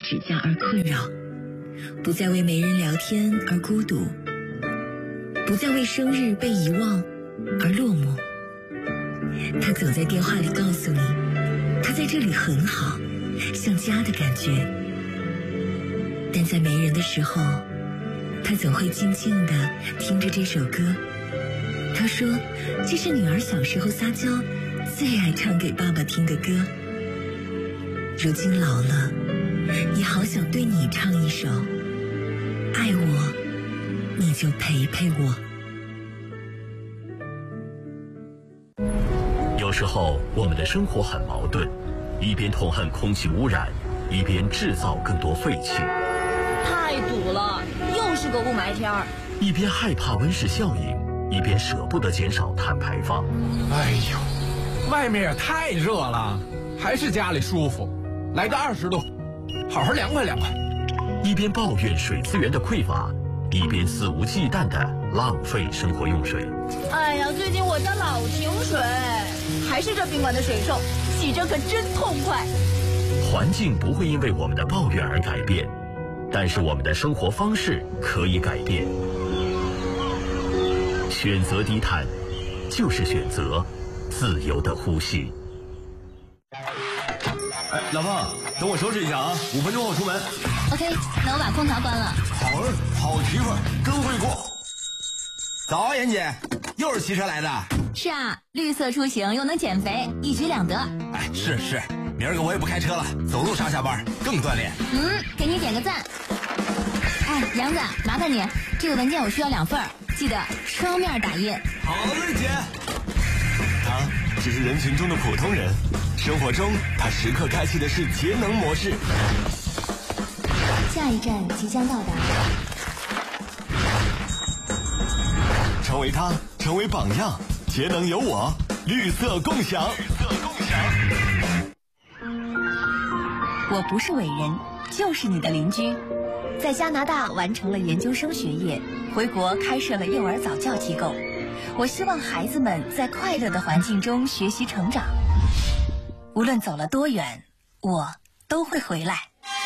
指甲而困扰，不再为没人聊天而孤独，不再为生日被遗忘而落寞。他走在电话里告诉你，他在这里很好，像家的感觉。但在没人的时候，他总会静静地听着这首歌。他说，这是女儿小时候撒娇最爱唱给爸爸听的歌。如今老了，也好想对你唱一首，爱我，你就陪陪我。 有时候我们的生活很矛盾，一边痛恨空气污染，一边制造更多废气。 太堵了，又是个雾霾天儿。 一边害怕温室效应，一边舍不得减少碳排放。 哎呦，外面也太热了，还是家里舒服。来个20度，好好凉快凉快。 一边抱怨水资源的匮乏，一边肆无忌惮地浪费生活用水。 哎呀，最近我家老停水，还是这宾馆的水臭，洗着可真痛快。 环境不会因为我们的抱怨而改变，但是我们的生活方式可以改变。选择低碳，就是选择自由的呼吸。 哎，老婆，等我收拾一下啊，5分钟后出门。 OK， 那我把空调关了。 好媳妇儿，真会过。早啊，妍姐，又是骑车来的。 是啊，绿色出行又能减肥，一举两得。 哎，是，明儿个我也不开车了，走路上下班更锻炼。 给你点个赞。哎，杨子，麻烦你，这个文件我需要2份，记得双面打印。 好嘞，姐。 他只是人群中的普通人，生活中他时刻开启的是节能模式。 下一站即将到达。 成为他，成为榜样，节能有我，绿色共享。 我不是伟人，就是你的邻居。在加拿大完成了研究生学业，回国开设了幼儿早教机构。我希望孩子们在快乐的环境中学习成长。无论走了多远，我都会回来。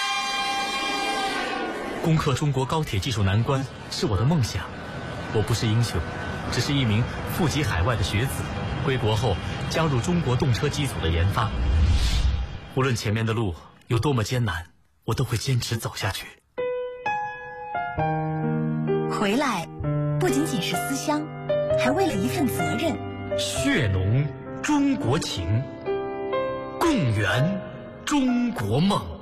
攻克中国高铁技术难关是我的梦想。我不是英雄，只是一名富籍海外的学子，归国后加入中国动车机组的研发。无论前面的路有多么艰难，我都会坚持走下去。 回来不仅仅是思乡，还为了一份责任。 血浓中国情，共圆中国梦。